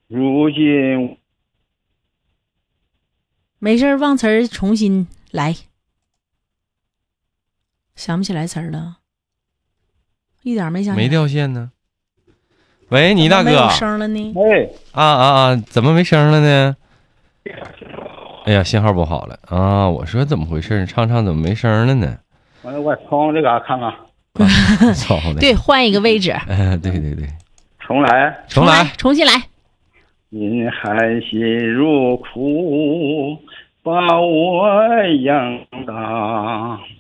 如今没事忘词儿重新来。想不起来词儿了，一点没想起来。 没掉线呢。喂，倪大哥。 没有声了呢。 怎么没声了呢？哎呀，信号不好了啊！我说怎么回事？唱怎么没声了呢？ 我从这个看看。 操的！ 对，换一个位置。 对对对， 重来， 重新来。 因含辛茹苦把我养大，